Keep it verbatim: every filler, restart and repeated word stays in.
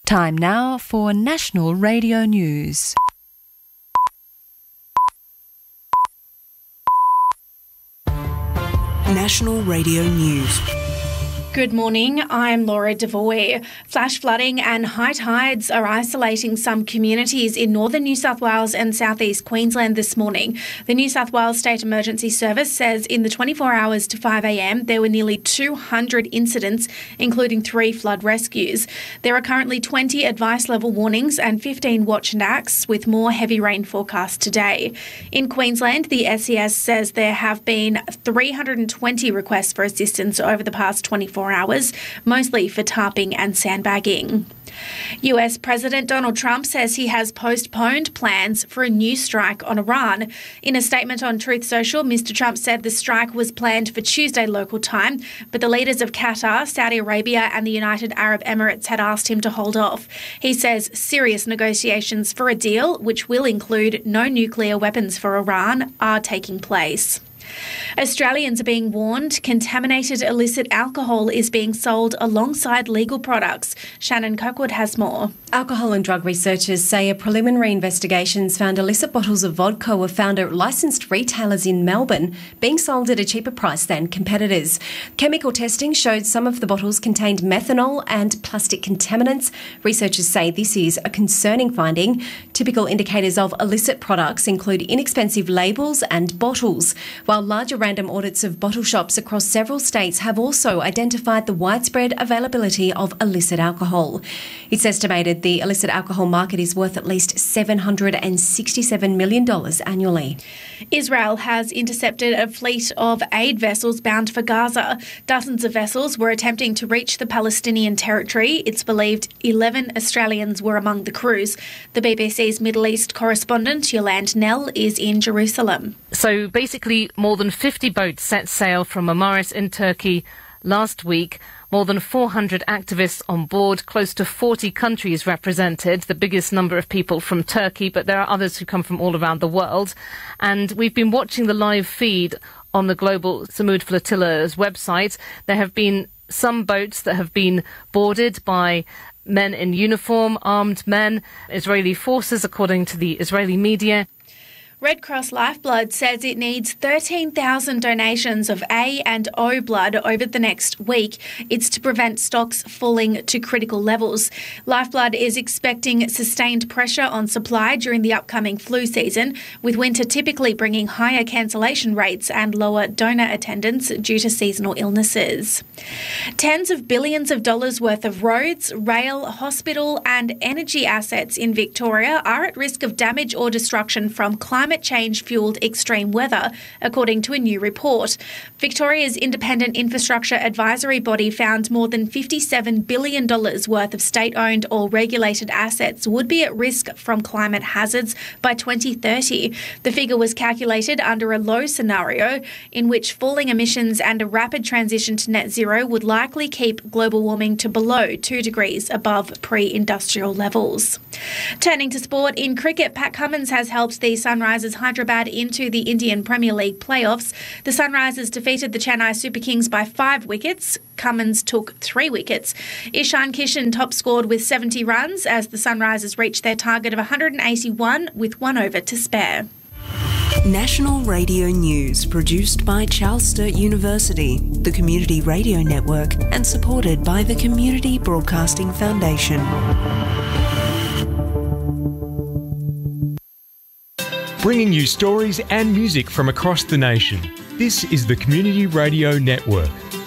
Time now for National Radio News. National Radio News. Good morning, I'm Laura Devoy. Flash flooding and high tides are isolating some communities in northern New South Wales and southeast Queensland this morning. The New South Wales State Emergency Service says in the twenty-four hours to five a m there were nearly two hundred incidents, including three flood rescues. There are currently twenty advice level warnings and fifteen watch and acts, with more heavy rain forecast today. In Queensland, the S E S says there have been three hundred twenty requests for assistance over the past twenty-four hours, mostly for tarping and sandbagging. U S President Donald Trump says he has postponed plans for a new strike on Iran. In a statement on Truth Social, Mister Trump said the strike was planned for Tuesday local time, but the leaders of Qatar, Saudi Arabia and the United Arab Emirates had asked him to hold off. He says serious negotiations for a deal, which will include no nuclear weapons for Iran, are taking place. Australians are being warned contaminated illicit alcohol is being sold alongside legal products. Shannon Kirkwood has more. Alcohol and drug researchers say a preliminary investigations found illicit bottles of vodka were found at licensed retailers in Melbourne being sold at a cheaper price than competitors. Chemical testing showed some of the bottles contained methanol and plastic contaminants. Researchers say this is a concerning finding. Typical indicators of illicit products include inexpensive labels and bottles, while larger random audits of bottle shops across several states have also identified the widespread availability of illicit alcohol. It's estimated the illicit alcohol market is worth at least seven hundred sixty-seven million dollars annually. Israel has intercepted a fleet of aid vessels bound for Gaza. Dozens of vessels were attempting to reach the Palestinian territory. It's believed eleven Australians were among the crews. The B B C's Middle East correspondent Yolande Nell is in Jerusalem. So basically, more than fifty boats set sail from Marmaris in Turkey last week. More than four hundred activists on board, close to forty countries represented, the biggest number of people from Turkey, but there are others who come from all around the world. And we've been watching the live feed on the Global Samud Flotilla's website. There have been some boats that have been boarded by men in uniform, armed men, Israeli forces, according to the Israeli media. Red Cross Lifeblood says it needs thirteen thousand donations of A and O blood over the next week. It's to prevent stocks falling to critical levels. Lifeblood is expecting sustained pressure on supply during the upcoming flu season, with winter typically bringing higher cancellation rates and lower donor attendance due to seasonal illnesses. Tens of billions of dollars worth of roads, rail, hospital and energy assets in Victoria are at risk of damage or destruction from climate Climate change-fuelled extreme weather, according to a new report. Victoria's Independent Infrastructure Advisory Body found more than fifty-seven billion dollars worth of state-owned or regulated assets would be at risk from climate hazards by twenty thirty. The figure was calculated under a low scenario in which falling emissions and a rapid transition to net zero would likely keep global warming to below two degrees above pre-industrial levels. Turning to sport, in cricket, Pat Cummins has helped the Sunrisers Hyderabad into the Indian Premier League playoffs. The Sunrisers defeated the Chennai Super Kings by five wickets. Cummins took three wickets. Ishan Kishan top scored with seventy runs as the Sunrisers reached their target of one hundred eighty-one with one over to spare. National Radio News, produced by Charles Sturt University, the Community Radio Network, and supported by the Community Broadcasting Foundation. Bringing you stories and music from across the nation. This is the Community Radio Network.